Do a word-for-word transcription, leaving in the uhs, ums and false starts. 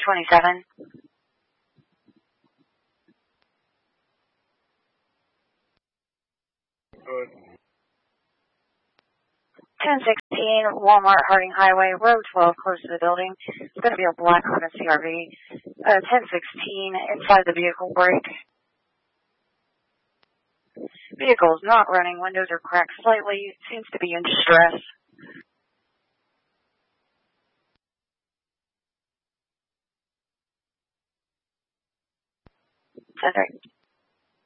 twenty-seven. Good. ten sixteen, Walmart Harding Highway, row twelve, close to the building. It's going to be a black Honda C R V. Uh, ten sixteen, inside the vehicle, brake. Vehicle is not running. Windows are cracked slightly. Seems to be in distress. ten three.